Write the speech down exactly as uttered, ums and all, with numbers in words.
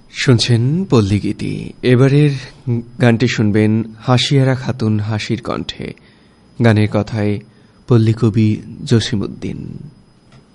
শুনছেন পল্লীগীতি। এবারের গানটি শুনবেন হাসিয়ারা খাতুন হাসির কণ্ঠে। গানের কথায় পল্লীকবি জসিমউদ্দিন।